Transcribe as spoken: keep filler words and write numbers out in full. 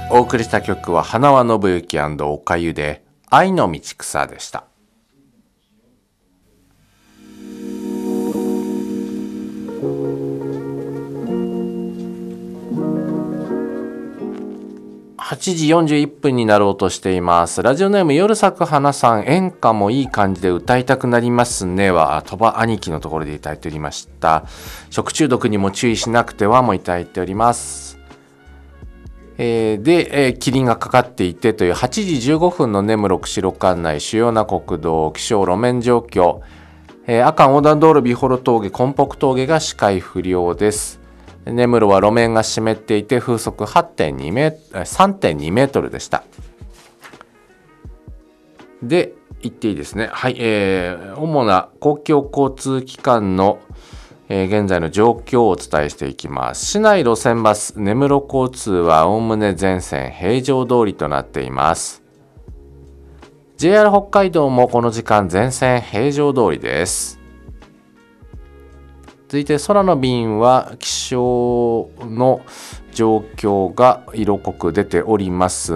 お送りした曲は花輪信之&おかゆで愛の道草でした。はちじよんじゅういっぷんになろうとしています。ラジオネーム夜咲く花さん、演歌もいい感じで歌いたくなりますねは鳥羽兄貴のところでいただいておりました。食中毒にも注意しなくてはもいただいております。えー、で、えー、霧がかかっていてというはちじじゅうごふんの根室釧路管内主要な国道気象路面状況、えー、阿寒横断道路美幌峠根北峠が視界不良です。根室は路面が湿っていて風速 はちてんに メーさんてんにメートルでした。で、言っていいですね。はい、えー、主な公共交通機関の、えー、現在の状況をお伝えしていきます。市内路線バス根室交通はおおむね全線平常通りとなっています。ジェイアール 北海道もこの時間全線平常通りです。続いて空の便は気象の状況が色濃く出ております